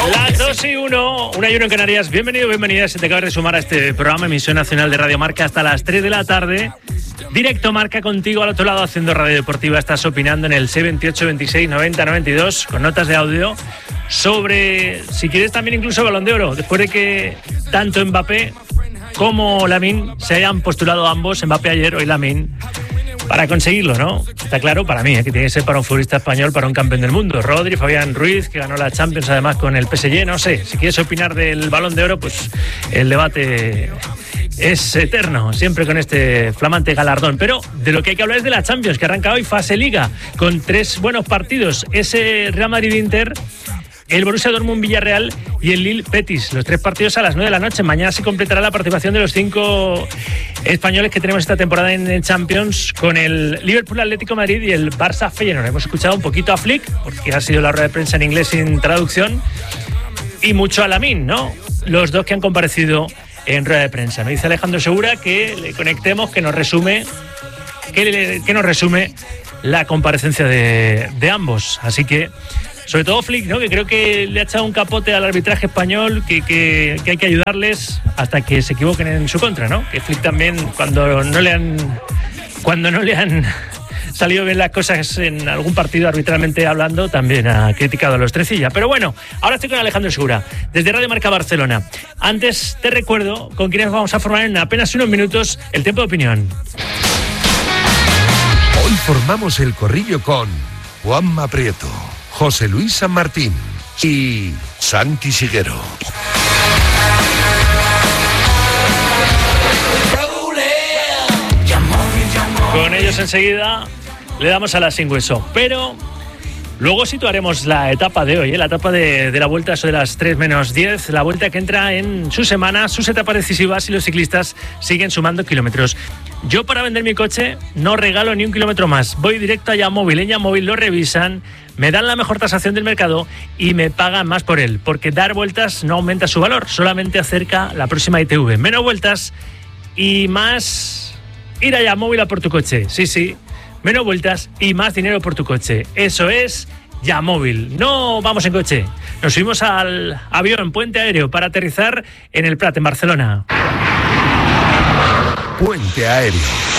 Las 2:01, 1:01 en Canarias. Bienvenido, bienvenida. Si te acabas de sumar a este programa, emisión nacional de Radio Marca hasta las 3 de la tarde. Directo Marca contigo al otro lado haciendo radio deportiva. Estás opinando en el 628 26 90 92 con notas de audio sobre, si quieres, también incluso Balón de Oro. Después de que tanto Mbappé como Lamine se hayan postulado ambos, Mbappé ayer, hoy Lamine, para conseguirlo, ¿no? Está claro para mí, que tiene que ser para un futbolista español, para un campeón del mundo. Rodri, Fabián Ruiz, que ganó la Champions además con el PSG, no sé. Si quieres opinar del Balón de Oro, pues el debate es eterno, siempre con este flamante galardón. Pero de lo que hay que hablar es de la Champions, que arranca hoy fase Liga, con 3 buenos partidos. Ese Real Madrid-Inter, el Borussia Dortmund-Villarreal y el Lille-Betis. Los 3 partidos a las 9 de la noche. Mañana se completará la participación de los 5 españoles que tenemos esta temporada en Champions, con el Liverpool-Atlético Madrid y el Barça-Feyenoord. Hemos escuchado un poquito a Flick, porque ha sido la rueda de prensa en inglés sin traducción, y mucho a Lamine, ¿no? Los dos que han comparecido en rueda de prensa. Me dice Alejandro Segura que le conectemos, que nos resume la comparecencia de ambos. Así que, sobre todo Flick, ¿no? Que creo que le ha echado un capote al arbitraje español, que hay que ayudarles hasta que se equivoquen en su contra, ¿no? Que Flick también, cuando no le han salido bien las cosas en algún partido arbitralmente hablando, también ha criticado a los Trecilla. Pero bueno, ahora estoy con Alejandro Segura, desde Radio Marca Barcelona. Antes te recuerdo con quienes vamos a formar en apenas unos minutos el tiempo de opinión. Hoy formamos el corrillo con Juanma Prieto, José Luis San Martín y Santi Siguero. Con ellos enseguida le damos a la sin hueso, pero luego situaremos la etapa de hoy, la etapa de la vuelta, eso de las 3 menos 10, la vuelta que entra en su semana, sus etapas decisivas, y los ciclistas siguen sumando kilómetros. Yo, para vender mi coche, no regalo ni un kilómetro más. Voy directo a Yamóvil. En Yamóvil lo revisan, me dan la mejor tasación del mercado y me pagan más por él, porque dar vueltas no aumenta su valor, solamente acerca la próxima ITV. Menos vueltas y más ir a Yamóvil a por tu coche. Sí, menos vueltas y más dinero por tu coche. Eso es Yamóvil. No vamos en coche, nos subimos al avión, puente aéreo, para aterrizar en el Prat, en Barcelona. Puente aéreo.